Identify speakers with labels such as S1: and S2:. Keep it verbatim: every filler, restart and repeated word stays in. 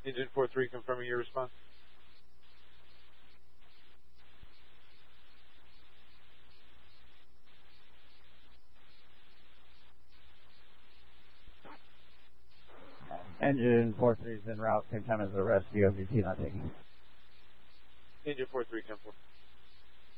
S1: Engine four three confirming your response.
S2: Engine four three is en route, same time as the rest. D O V T not taking.
S1: Engine four three ten four.